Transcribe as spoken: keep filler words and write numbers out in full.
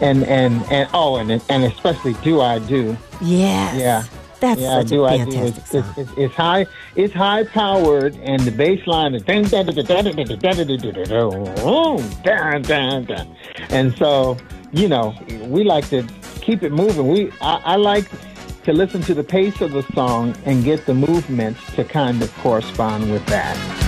and and and oh, and and especially "Do I Do." Yes. Yeah. That's Yeah, such do a I do? fantastic It's, song. it's, it's, it's high, it's high powered, and the bass line is dun, dun, dun, dun, dun, dun, dun, dun, dun, dun. And so, you know, we like to keep it moving. We, I, I like to listen to the pace of the song and get the movements to kind of correspond with that.